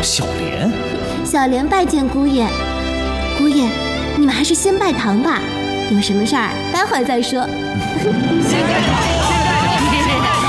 小莲， 小莲拜见姑爷。姑爷，你们还是先拜堂吧，有什么事儿待会儿再说。